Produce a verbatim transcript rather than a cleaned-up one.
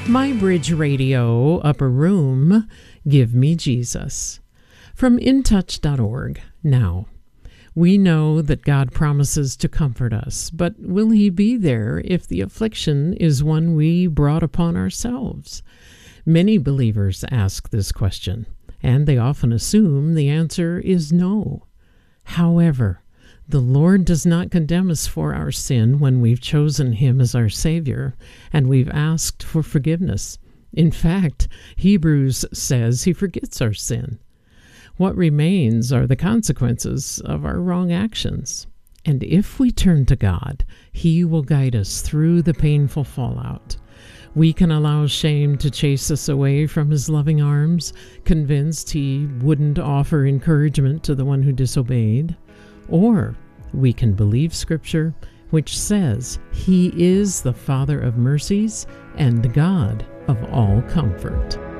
My Bridge Radio, Upper Room, Give Me Jesus. From in touch dot org. Now, we know that God promises to comfort us, but will He be there if the affliction is one we brought upon ourselves? Many believers ask this question, and they often assume the answer is no. However, the Lord does not condemn us for our sin when we've chosen Him as our Savior and we've asked for forgiveness. In fact, Hebrews says He forgets our sin. What remains are the consequences of our wrong actions. And if we turn to God, He will guide us through the painful fallout. We can allow shame to chase us away from His loving arms, convinced He wouldn't offer encouragement to the one who disobeyed. Or we can believe Scripture, which says He is the Father of mercies and God of all comfort.